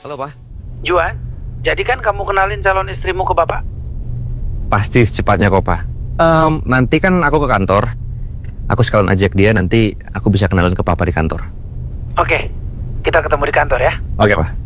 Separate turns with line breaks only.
Halo, Pak.
Juan, jadi kan kamu kenalin calon istrimu ke Bapak?
Pasti secepatnya kok, Pak. Nanti kan aku ke kantor. Aku sekalian ajak dia, nanti aku bisa kenalin ke Papa di kantor.
Oke, kita ketemu di kantor ya.
Oke, Pak.